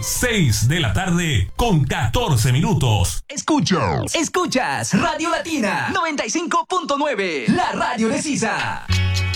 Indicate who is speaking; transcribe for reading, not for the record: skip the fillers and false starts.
Speaker 1: 6 de la tarde con 14 minutos.
Speaker 2: Escuchas Radio Latina 95.9, la radio de Sisa.